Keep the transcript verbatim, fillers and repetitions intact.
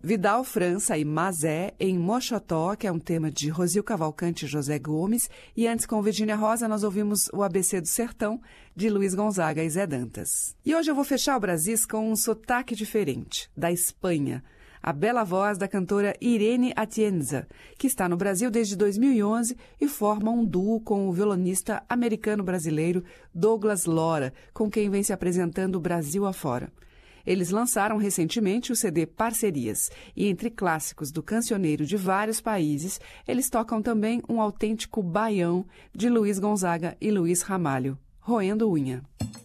Vidal França e Mazé em Moxotó, que é um tema de Rosil Cavalcante e José Gomes. E antes, com Virgínia Rosa, nós ouvimos o A B C do Sertão, de Luiz Gonzaga e Zé Dantas. E hoje eu vou fechar o Brasis com um sotaque diferente, da Espanha. A bela voz da cantora Irene Atienza, que está no Brasil desde dois mil e onze e forma um duo com o violonista americano-brasileiro Douglas Lora, com quem vem se apresentando Brasil afora. Eles lançaram recentemente o C D Parcerias, e entre clássicos do cancioneiro de vários países, eles tocam também um autêntico baião de Luiz Gonzaga e Luiz Ramalho, Roendo Unha.